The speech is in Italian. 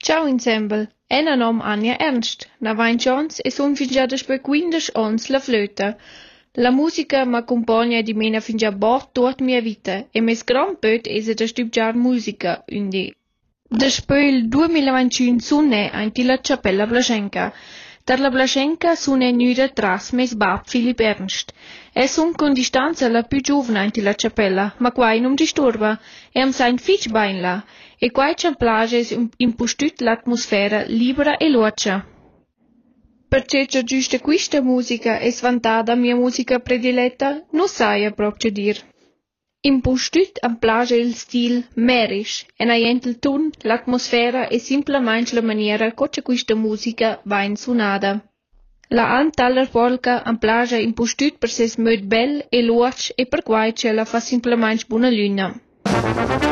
Ciao insembel, ena nom Anja Ernst, na 20 ans e sun fin già daspö 15 ans la flöta. La musica m'accompagna di mena fin già bot tuot mia vita e mes gran pöt esa da stübgiar musica undi. Daspö il 2021 sunne ainti la Chapella Blaschenka. Dar la Blaschenka sunne gnüda tras mes bab Philipp Ernst. Sun con distanza la più giovane ainti la Chapella, ma quai non disturba, e am sain fich bain la, e quai c'am plages impustüt l'atmosfera libera e luocia. Perché già giusta questa musica è svantata mia musica prediletta, non saia proprio dir. Impustüt am plage il stil merisch, e naient il ton, l'atmosfera e simplemente la maniera coce questa musica va in sunada. La antaller polka am plage impustüt per ses möd bell e luoc e per quai ce la fa simplemente buona luna.